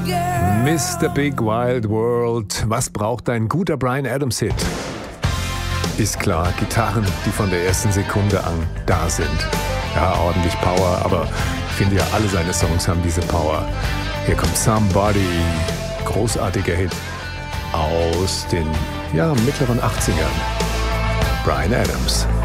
Mr. Big Wild World. Was braucht ein guter Bryan Adams-Hit? Ist klar, Gitarren, die von der ersten Sekunde an da sind. Ja, ordentlich Power, aber ich finde ja, alle seine Songs haben diese Power. Hier kommt Somebody, großartiger Hit aus den mittleren 80ern. Bryan Adams.